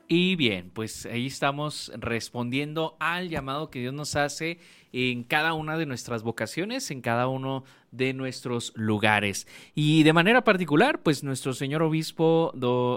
Y bien, pues ahí estamos respondiendo al llamado que Dios nos hace en cada una de nuestras vocaciones, en cada uno de nuestros lugares. Y de manera particular, pues nuestro señor obispo,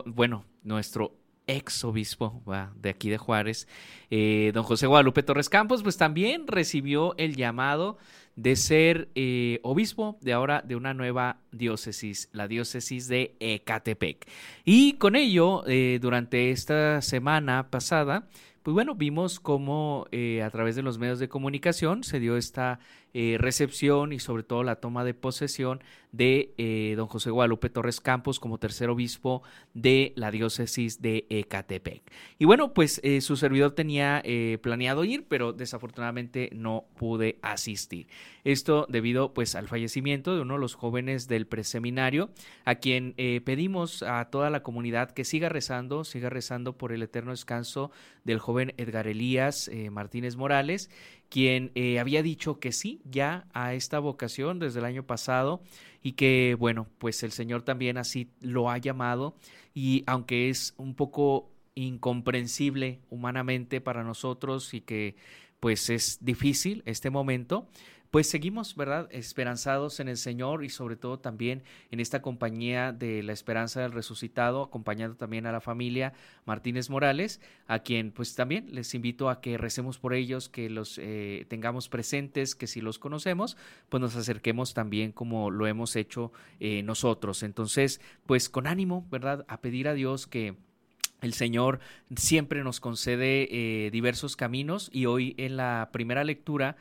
nuestro ex obispo de aquí de Juárez, don José Guadalupe Torres Campos, pues también recibió el llamado de ser obispo de ahora de una nueva diócesis, la diócesis de Ecatepec. Y con ello, durante esta semana pasada, pues bueno, vimos cómo a través de los medios de comunicación se dio esta recepción y sobre todo la toma de posesión de don José Guadalupe Torres Campos como tercer obispo de la diócesis de Ecatepec. Y bueno, pues su servidor tenía planeado ir, pero desafortunadamente no pude asistir. Esto debido pues al fallecimiento de uno de los jóvenes del preseminario, a quien pedimos a toda la comunidad que siga rezando por el eterno descanso del joven Edgar Elías Martínez Morales, quien había dicho que sí ya a esta vocación desde el año pasado y que bueno, pues el Señor también así lo ha llamado, y aunque es un poco incomprensible humanamente para nosotros y que pues es difícil este momento, pues seguimos, ¿verdad?, esperanzados en el Señor y sobre todo también en esta compañía de la esperanza del resucitado, acompañando también a la familia Martínez Morales, a quien pues también les invito a que recemos por ellos, que los tengamos presentes, que si los conocemos, pues nos acerquemos también como lo hemos hecho nosotros. Entonces, pues con ánimo, ¿verdad?, a pedir a Dios que el Señor siempre nos concede diversos caminos, y hoy en la primera lectura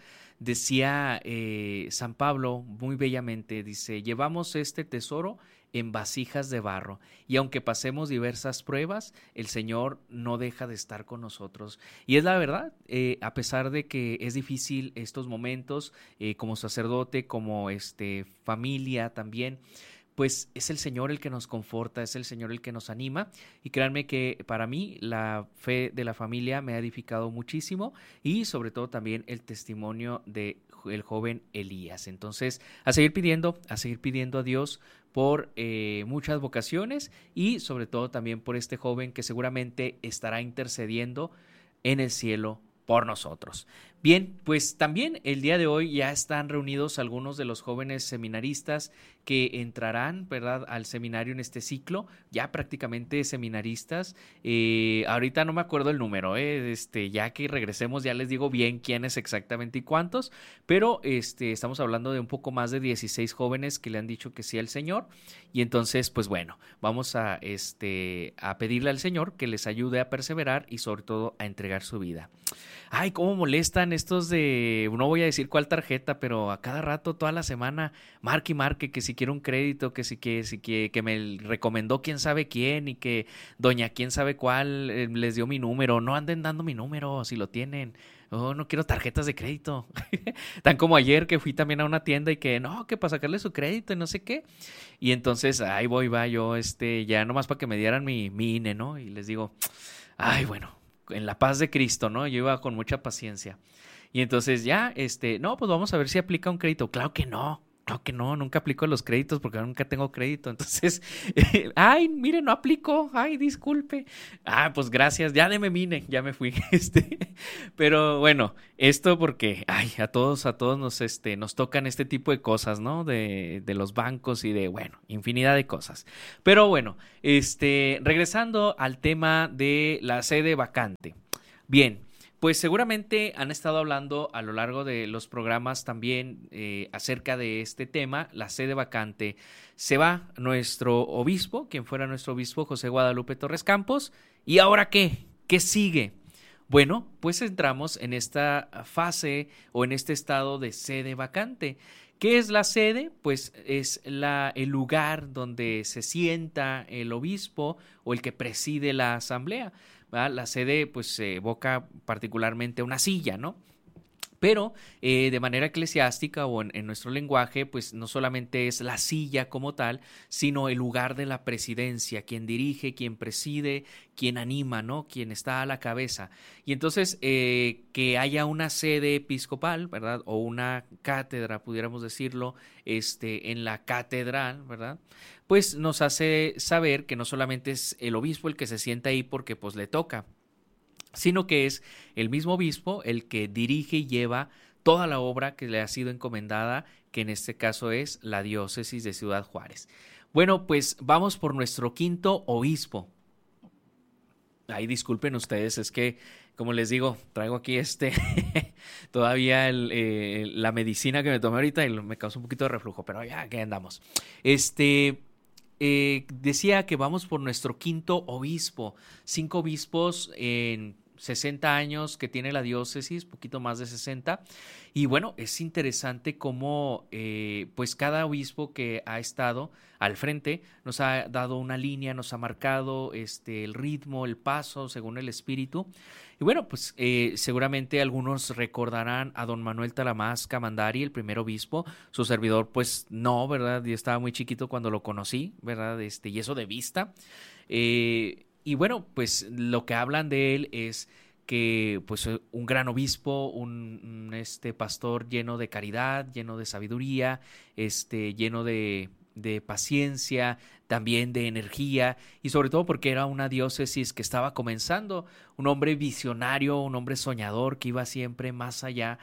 decía San Pablo muy bellamente, dice: llevamos este tesoro en vasijas de barro, y aunque pasemos diversas pruebas, el Señor no deja de estar con nosotros. Y es la verdad, a pesar de que es difícil estos momentos, como sacerdote, como familia también, pues es el Señor el que nos conforta, es el Señor el que nos anima, y créanme que para mí la fe de la familia me ha edificado muchísimo, y sobre todo también el testimonio de el joven Elías. Entonces, a seguir pidiendo a Dios por muchas vocaciones, y sobre todo también por este joven que seguramente estará intercediendo en el cielo por nosotros. Bien, pues también el día de hoy ya están reunidos algunos de los jóvenes seminaristas que entrarán, ¿verdad?, al seminario en este ciclo, ya prácticamente seminaristas. Ahorita no me acuerdo el número, ya que regresemos ya les digo bien quiénes exactamente y cuántos, pero estamos hablando de un poco más de 16 jóvenes que le han dicho que sí al Señor, y entonces, pues bueno, vamos a pedirle al Señor que les ayude a perseverar y sobre todo a entregar su vida. Ay, cómo molestan estos no voy a decir cuál tarjeta, pero a cada rato, toda la semana, marque y marque, que si quiere un crédito, que me recomendó quién sabe quién, y que doña quién sabe cuál les dio mi número. No anden dando mi número si lo tienen. Oh, no quiero tarjetas de crédito. Tan como ayer que fui también a una tienda y que no, que para sacarle su crédito y no sé qué. Y entonces, ahí va yo, ya nomás para que me dieran mi INE, ¿no? Y les digo, ay, bueno, en la paz de Cristo, ¿no? Yo iba con mucha paciencia. Y entonces ya, no, pues vamos a ver si aplica un crédito. Claro que no, nunca aplico los créditos porque nunca tengo crédito. Entonces, ay, mire, no aplico, ay, disculpe. Ah, pues gracias, ya me vine, ya me fui. Pero bueno, esto porque, ay, a todos nos tocan este tipo de cosas, ¿no? De los bancos y de, bueno, infinidad de cosas. Pero bueno, regresando al tema de la sede vacante. Bien, pues seguramente han estado hablando a lo largo de los programas también acerca de este tema, la sede vacante. Se va nuestro obispo, quien fuera nuestro obispo, José Guadalupe Torres Campos. ¿Y ahora qué? ¿Qué sigue? Bueno, pues entramos en esta fase o en este estado de sede vacante. ¿Qué es la sede? Pues es el lugar donde se sienta el obispo o el que preside la asamblea, ¿verdad? La sede pues se evoca particularmente a una silla, ¿no? Pero de manera eclesiástica o en nuestro lenguaje, pues no solamente es la silla como tal, sino el lugar de la presidencia, quien dirige, quien preside, quien anima, ¿no? Quien está a la cabeza. Y entonces que haya una sede episcopal, ¿verdad? O una cátedra, pudiéramos decirlo, en la catedral, ¿verdad? pues nos hace saber que no solamente es el obispo el que se sienta ahí porque pues le toca, sino que es el mismo obispo el que dirige y lleva toda la obra que le ha sido encomendada, que en este caso es la diócesis de Ciudad Juárez. Bueno, pues vamos por nuestro quinto obispo. Ay, disculpen ustedes, es que, como les digo, traigo aquí todavía la medicina que me tomé ahorita y me causó un poquito de reflujo, pero ya que andamos. Decía que vamos por nuestro quinto obispo, 5 obispos en 60 años que tiene la diócesis, poquito más de 60. Y bueno, es interesante cómo pues cada obispo que ha estado al frente nos ha dado una línea, nos ha marcado el ritmo, el paso según el espíritu. Y bueno, pues seguramente algunos recordarán a don Manuel Talamás Camandari, el primer obispo. Su servidor pues no, ¿verdad? Yo estaba muy chiquito cuando lo conocí, ¿verdad? Y eso de vista. Y bueno, pues lo que hablan de él es que pues un gran obispo, un pastor lleno de caridad, lleno de sabiduría, lleno de paciencia, también de energía, y sobre todo porque era una diócesis que estaba comenzando, un hombre visionario, un hombre soñador que iba siempre más allá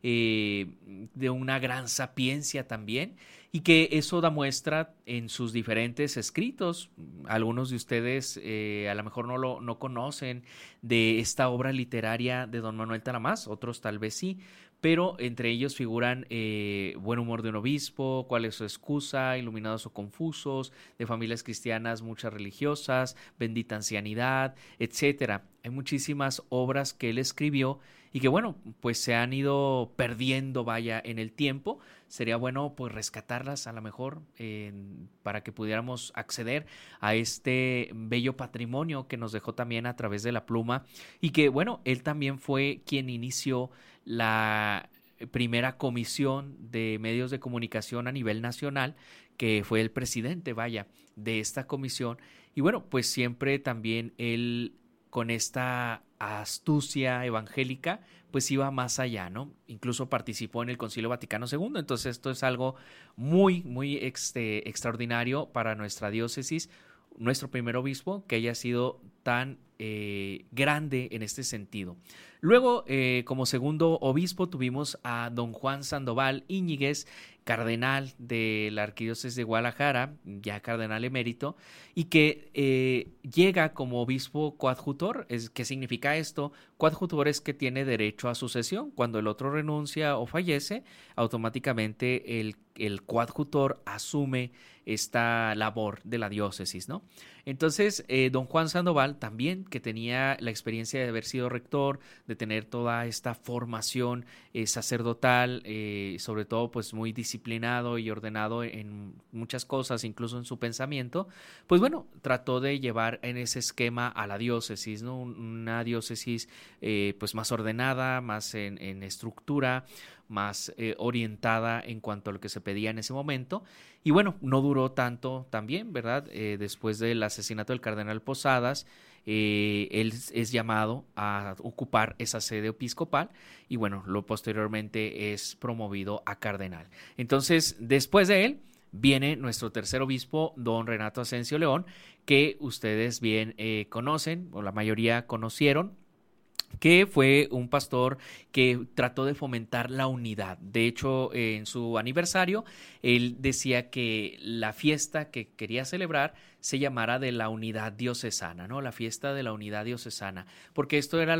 de una gran sapiencia también, y que eso da muestra en sus diferentes escritos. Algunos de ustedes a lo mejor no conocen de esta obra literaria de don Manuel Talamás, otros tal vez sí, pero entre ellos figuran Buen humor de un obispo, Cuál es su excusa, Iluminados o confusos, de familias cristianas, muchas religiosas, Bendita ancianidad, etcétera. Hay muchísimas obras que él escribió y que bueno, pues se han ido perdiendo, vaya, en el tiempo. Sería bueno pues rescatarlas a lo mejor para que pudiéramos acceder a este bello patrimonio que nos dejó también a través de la pluma, y que bueno, él también fue quien inició la primera comisión de medios de comunicación a nivel nacional, que fue el presidente, vaya, de esta comisión. Y bueno, pues siempre también él, con esta astucia evangélica, pues iba más allá, ¿no? Incluso participó en el Concilio Vaticano II. Entonces esto es algo muy, muy extraordinario para nuestra diócesis, nuestro primer obispo, que haya sido tan grande en este sentido. Luego, como segundo obispo, tuvimos a don Juan Sandoval Íñiguez, cardenal de la Arquidiócesis de Guadalajara, ya cardenal emérito, y que llega como obispo coadjutor. ¿Qué significa esto? Coadjutor es que tiene derecho a sucesión. Cuando el otro renuncia o fallece, automáticamente el coadjutor asume esta labor de la diócesis, ¿no? Entonces, don Juan Sandoval también, que tenía la experiencia de haber sido rector, de tener toda esta formación sacerdotal, sobre todo pues muy disciplinado y ordenado en muchas cosas, incluso en su pensamiento, pues bueno, trató de llevar en ese esquema a la diócesis, ¿no? Una diócesis pues más ordenada, más en estructura, más orientada en cuanto a lo que se pedía en ese momento. Y bueno, no duró tanto también, ¿verdad? Después del asesinato del cardenal Posadas, él es llamado a ocupar esa sede episcopal y bueno, posteriormente es promovido a cardenal. Entonces, después de él, viene nuestro tercer obispo, don Renato Asensio León, que ustedes bien conocen, o la mayoría conocieron, que fue un pastor que trató de fomentar la unidad. De hecho, en su aniversario, él decía que la fiesta que quería celebrar se llamara de la unidad diocesana, ¿no? La fiesta de la unidad diocesana, porque esto era